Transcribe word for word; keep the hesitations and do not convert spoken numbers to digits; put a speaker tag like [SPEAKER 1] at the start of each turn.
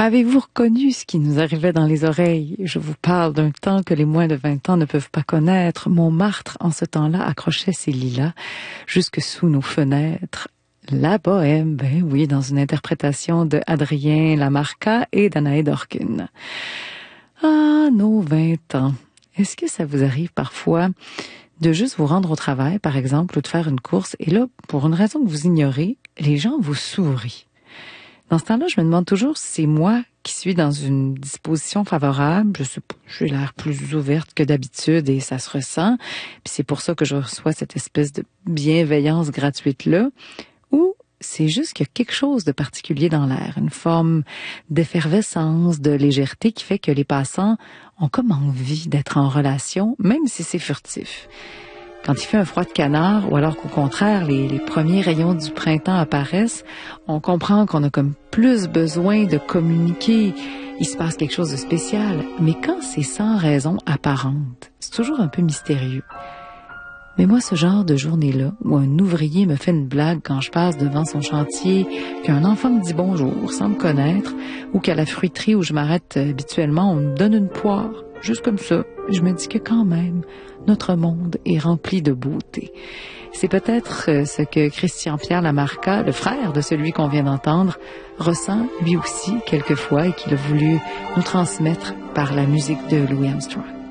[SPEAKER 1] Avez-vous reconnu ce qui nous arrivait dans les oreilles? Je vous parle d'un temps que les moins de vingt ans ne peuvent pas connaître. Montmartre, en ce temps-là, accrochait ses lilas jusque sous nos fenêtres. La bohème, ben oui, dans une interprétation de Adrien Lamarca et d'Anaé Dorkin. Ah, nos vingt ans. Est-ce que ça vous arrive parfois de juste vous rendre au travail, par exemple, ou de faire une course, et là, pour une raison que vous ignorez, les gens vous sourient? Dans ce temps-là, je me demande toujours si c'est moi qui suis dans une disposition favorable. Je sais pas, j'ai l'air plus ouverte que d'habitude et ça se ressent. Puis c'est pour ça que je reçois cette espèce de bienveillance gratuite-là. Ou c'est juste qu'il y a quelque chose de particulier dans l'air, une forme d'effervescence, de légèreté qui fait que les passants ont comme envie d'être en relation, même si c'est furtif. Quand il fait un froid de canard, ou alors qu'au contraire, les, les premiers rayons du printemps apparaissent, on comprend qu'on a comme plus besoin de communiquer. Il se passe quelque chose de spécial. Mais quand c'est sans raison apparente, c'est toujours un peu mystérieux. Mais moi, ce genre de journée-là, où un ouvrier me fait une blague quand je passe devant son chantier, qu'un enfant me dit bonjour sans me connaître, ou qu'à la fruiterie où je m'arrête habituellement, on me donne une poire, juste comme ça, je me dis que quand même, notre monde est rempli de beauté. C'est peut-être ce que Christian-Pierre Lamarca, le frère de celui qu'on vient d'entendre, ressent lui aussi quelquefois et qu'il a voulu nous transmettre par la musique de Louis Armstrong.